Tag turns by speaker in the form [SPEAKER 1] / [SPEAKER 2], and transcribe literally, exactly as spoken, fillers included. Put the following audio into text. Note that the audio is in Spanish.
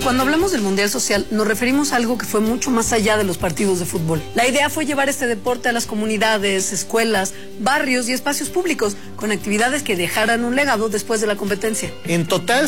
[SPEAKER 1] Cuando hablamos del Mundial Social, nos referimos a algo que fue mucho más allá de los partidos de fútbol. La idea fue llevar este deporte a las comunidades, escuelas, barrios y espacios públicos, con actividades que dejaran un legado después de la competencia.
[SPEAKER 2] En total